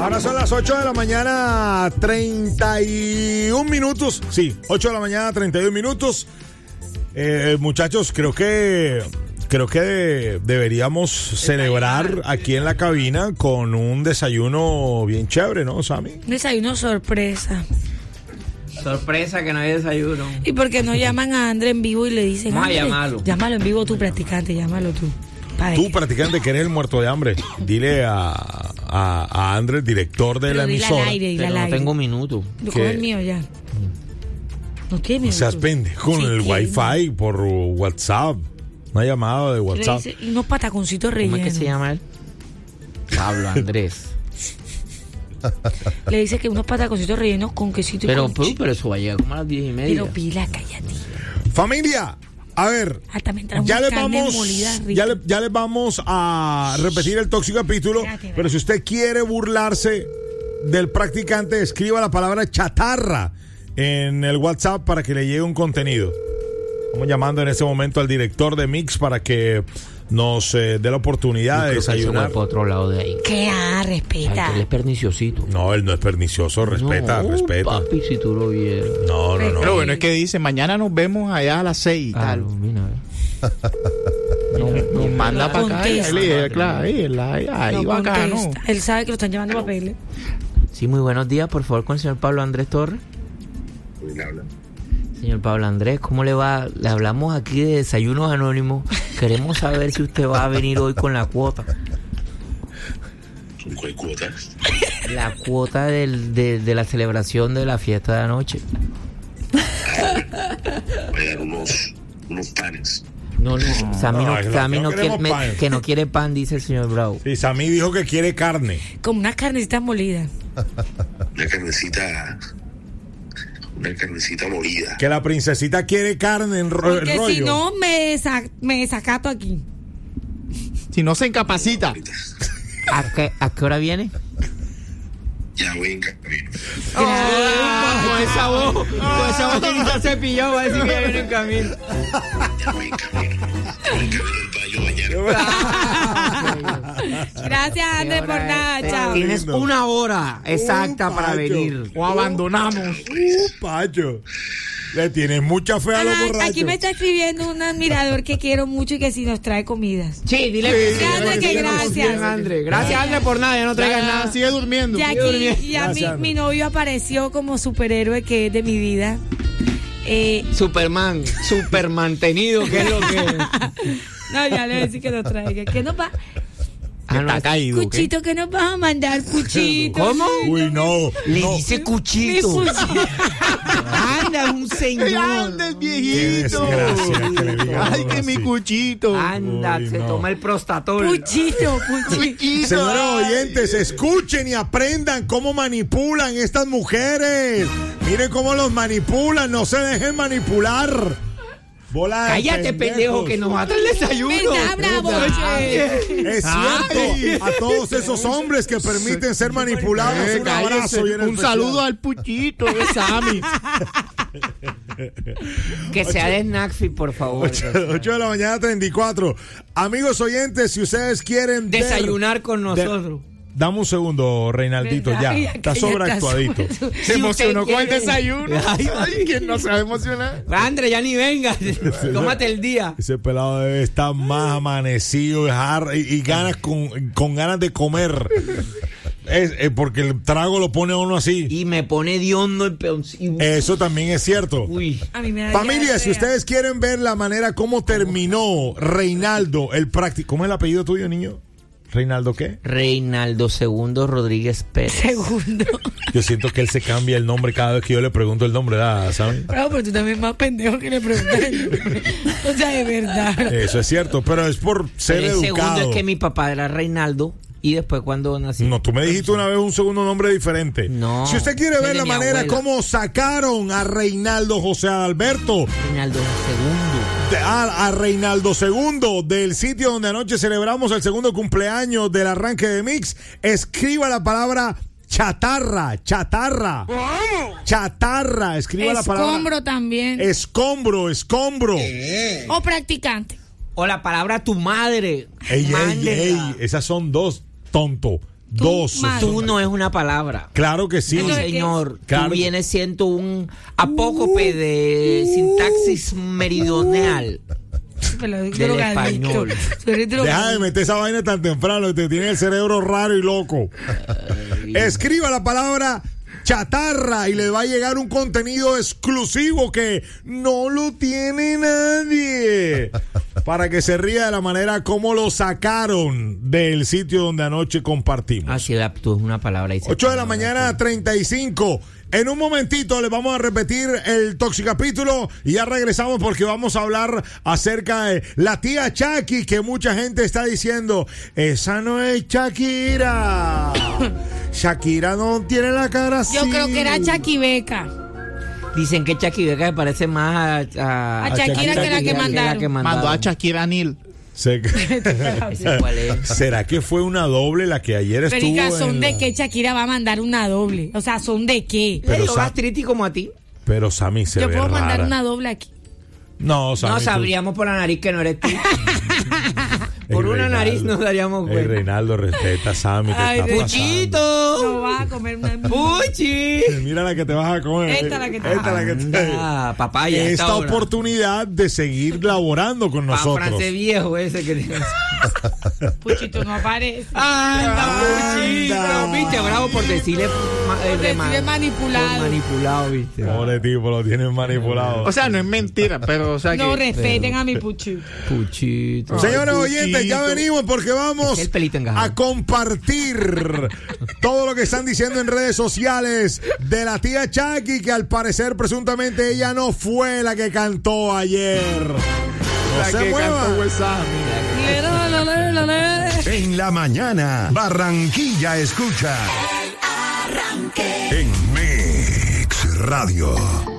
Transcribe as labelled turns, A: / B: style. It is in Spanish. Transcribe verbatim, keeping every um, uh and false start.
A: Ahora son las ocho de la mañana, treinta y un minutos. Sí, ocho de la mañana, treinta y un minutos. Eh, muchachos, creo que creo que de, deberíamos celebrar aquí en la cabina con un desayuno bien chévere, ¿no, Sammy?
B: Desayuno sorpresa.
C: Sorpresa que no hay desayuno.
B: ¿Y por qué no llaman a André en vivo y le dicen?
C: Vamos a
B: André,
C: llamarlo.
B: Llámalo en vivo tú, practicante, llámalo tú. Pa'
A: Tú,
B: ella.
A: practicante, que eres el muerto de hambre, dile a, a, a Andrés, director de
B: Pero
A: la
B: dile al
A: emisora.
B: aire, dile
C: Pero
B: al
C: no
B: aire.
C: tengo minuto.
B: Yo
A: que-
B: cojo el mío ya. No tiene
A: No
B: minuto.
A: seas pendejo con
B: Sí
A: el
B: tiene.
A: wifi por WhatsApp. Una llamada de
B: Le
A: WhatsApp.
B: dice, y unos pataconcitos
C: ¿Cómo
B: rellenos.
C: es que se llama él? Pablo Andrés.
B: Le dice que unos pataconcitos rellenos con quesito y
C: Pero,
B: con
C: pero,
B: chi-
C: pero eso va a llegar como a las diez y media.
B: Pero pila, cállate.
A: Familia, a ver,
B: Hasta me trajo
A: ya
B: una
A: les
B: carne
A: vamos,
B: molida rica.
A: ya, le- ya les vamos a repetir el tóxico capítulo,
B: Espérate,
A: pero si usted quiere burlarse del practicante, escriba la palabra chatarra en el WhatsApp para que le llegue un contenido. Estamos llamando en este momento al director de Mix para que nos eh, dé la oportunidad de
C: Yo creo que eso va
A: desayunar.
C: por otro lado de ahí.
B: Que ah,
C: Ay,
B: respeta.
C: que él es perniciosito.
A: No, él no es pernicioso, respeta,
C: No,
A: respeta.
C: Papi, si tú lo vieras.
A: No, no, no.
D: Pero bueno, es que dice, mañana nos vemos allá a las seis y
C: Ah,
D: tal.
C: mira,
D: Nos, nos manda para acá.
B: contesta.
D: Y le dije, claro, ahí, él, ahí, ahí
B: No
D: bacano.
B: contesta. Él sabe que lo están llevando papeles.
C: sí, muy buenos días, por favor, con el señor Pablo Andrés Torres. Señor Pablo Andrés, ¿cómo le va? Le hablamos aquí de Desayunos Anónimos. Queremos saber si usted va a venir hoy con la cuota.
E: ¿Con cuál cuotas?
C: La cuota del, de, de la celebración de la fiesta de anoche.
E: Voy a dar unos, unos panes.
C: No, no, Sammy no,
A: No, que no-
C: Sammy
A: que no
C: no quiere,
A: queremos
C: me-
A: pan.
C: que no quiere pan, dice el señor Bravo.
A: Sí, Sammy dijo que quiere carne.
B: Como unas carnecitas molidas.
E: Una carnecita. Una carnecita molida.
A: Que la princesita quiere carne en ro-
B: Porque
A: rollo.
B: si no, me, sa- me desacato aquí.
D: Si no se incapacita.
C: ¿A qué, ¿A qué hora viene?
E: Ya voy en camino.
C: Con esa voz, con esa voz que está cepillado, va a decir que viene en camino.
E: Ya voy en camino. Voy en camino al baño mañana.
B: Gracias, Andrés, por nada. Chao.
C: Tienes
A: lindo.
C: una hora exacta
A: Un
C: para
A: pacho.
C: venir.
D: O abandonamos.
A: Uh, Pacho. Le tienes mucha fe a los
B: Ah,
A: borrachos.
B: aquí me está escribiendo un admirador que quiero mucho y que si nos trae comidas.
C: Sí, dile
B: Sí, André, que gracias.
C: Bien, André. Gracias, André, por nada. Ya no traigas
D: Ya,
C: nada.
D: sigue durmiendo.
B: Y
D: sigue
B: aquí
D: durmiendo.
B: ya mi,
A: Gracias,
B: mi novio apareció como superhéroe que es de mi vida. Eh,
C: Superman, super mantenido, que es lo que es.
B: no, ya le voy a decir que nos traiga. ¿Qué nos va?
C: Ah, no,
D: Está caído. ¿qué?
B: Cuchito, ¿qué nos vas a mandar? Cuchito.
C: ¿Cómo?
A: Uy, no.
C: Le
A: no.
C: dice
B: Mi
C: cuchito.
B: cuchito.
C: Anda, es un señor.
D: Anda el
A: Qué
D: viejito.
A: desgracia que le digan
D: Ay, que
A: así.
D: mi cuchito.
C: Anda,
A: Uy,
C: se
A: no.
C: toma el prostatol.
B: Puchito, puchito.
D: Cuchito.
A: Señores
D: Ay.
A: oyentes, escuchen y aprendan cómo manipulan estas mujeres. Miren cómo los manipulan, no se dejen manipular. Bola de
C: Cállate, pendejo, que nos mata el desayuno.
B: Venga, bravo, che.
A: Es cierto, a todos esos hombres que permiten ser manipulados,
D: Eh,
A: un
D: cállese.
A: abrazo bien
D: Un
A: especial.
D: saludo al puchito de Sammy.
C: Que sea de Snackfit, por favor.
A: ocho de la mañana, treinta y cuatro. Amigos oyentes, si ustedes quieren ver-
C: Desayunar con nosotros.
A: Dame un segundo, Reinaldito, ya.
B: Ay,
A: Está
B: cállate,
A: sobreactuadito.
D: Se emocionó
C: usted
D: con el
C: quiere-
D: desayuno. Ay, ay, ¿quién no se va a emocionar?
C: André, ya ni venga. Tómate el día.
A: Ese pelado debe estar más amanecido y, jar- y- y ganas con, con ganas de comer. Es, es porque el trago lo pone a uno así.
C: Y me pone hediondo el peoncillo.
A: Eso también es cierto.
C: Uy.
B: A mí me da
A: Familia,
B: diarrea.
A: si ustedes quieren ver la manera como terminó Reinaldo, el práctico. ¿Cómo es el apellido tuyo, niño? ¿Reinaldo qué?
C: Reinaldo Segundo Rodríguez Pérez.
B: Segundo.
A: Yo siento que él se cambia el nombre cada vez que yo le pregunto el nombre, ¿verdad? ¿Saben?
B: Bravo, pero tú también más pendejo que le preguntas el nombre. O sea, de verdad.
A: Eso es cierto, pero es por ser
C: el segundo
A: educado.
C: es que mi papá era Reinaldo y después cuando nací.
A: No, tú me dijiste una vez un segundo nombre diferente.
C: No,
A: Si usted quiere ver
C: de
A: la
C: mi
A: manera
C: abuela.
A: como sacaron a Reinaldo José Adalberto,
C: Reinaldo Segundo.
A: de- a, a Reinaldo segundo del sitio donde anoche celebramos el segundo cumpleaños del arranque de Mix, escriba la palabra chatarra, chatarra. Chatarra, escriba la palabra.
B: Escombro también.
A: Escombro, escombro.
B: O practicante.
C: O la palabra tu madre.
A: Ey, ey,
C: Mándenla.
A: ey, esas son dos, tonto. dos.
B: más.
C: Tú no es una palabra.
A: Claro que sí.
C: No,
B: Entonces,
C: señor.
A: Claro.
C: Tú vienes siendo un apócope de sintaxis meridional.
B: Pero
C: Del
B: drogadicto.
C: español.
B: Tú eres
A: Deja de
B: drogadicto.
A: meter esa vaina tan temprano, te tiene el cerebro raro y loco. Escriba la palabra chatarra y le va a llegar un contenido exclusivo que no lo tiene nadie. Para que se ría de la manera como lo sacaron del sitio donde anoche compartimos.
C: Así es, tú es una palabra. y se
A: ocho de la
C: palabra,
A: mañana,
C: sí.
A: treinta y cinco. En un momentito les vamos a repetir el toxicapítulo y ya regresamos porque vamos a hablar acerca de la tía Chucky, que mucha gente está diciendo, esa no es Shakira. Shakira no tiene la cara así.
B: Yo creo que era Chucky Beca.
C: Dicen que Chucky Beca se parece más a,
B: A Shakira
A: que la que
B: mandaron.
D: Mandó a Shakira Neil.
A: Se-
C: Ese cuál es.
A: ¿Será que fue una doble la que ayer estuvo
B: Perica,
A: en
B: ¿son de
A: la-
B: qué Shakira va a mandar una doble? O sea, ¿son de qué?
A: Pero
C: Le dio
A: sa-
C: gastritis como a ti.
A: Pero Sammy se
B: Yo
A: ve
B: puedo mandar
A: rara.
B: una doble aquí.
A: No, Sammy,
C: No
A: tú-
C: sabríamos por la nariz que no eres tú.
A: Ey,
C: Por una
A: Reinaldo.
C: nariz nos daríamos
A: Ey,
C: cuenta.
A: Reinaldo, respeta a Sammy. ¿Qué
B: Ay,
A: está pasando?
C: ¡Puchito!
B: No vas a comer una.
C: ¡Puchi!
A: Mira la que te vas a comer.
B: Esta es la que te
A: Esta es la que te-
C: Anda, papaya.
A: Esta
C: esta hora.
A: oportunidad de seguir laborando con
C: Pa'
A: nosotros.
C: francés viejo ese que tiene.
B: Puchito no aparece.
C: ¡Anda,
A: Anda.
C: Puchito! ¿Viste? Bravo por decirle, ma- eh,
B: Por
C: de
B: decirle
C: ma-
B: manipulado.
C: por manipulado, ¿viste?
A: Pobre tipo, lo tienen manipulado.
D: O sea, no es mentira, pero o sea
B: No
D: que...
B: respeten a mi Puchito.
C: Puchito.
A: Señores
D: Ay,
A: oyentes, ya
D: Puchito.
A: venimos porque vamos
C: Es el pelito engajado.
A: a compartir todo lo que están diciendo en redes sociales de la tía Chucky, que al parecer presuntamente ella no fue la que cantó ayer. No
D: La
A: se
D: que
A: mueva.
D: cantó Wesami.
F: En la mañana, Barranquilla escucha. En Mix Radio.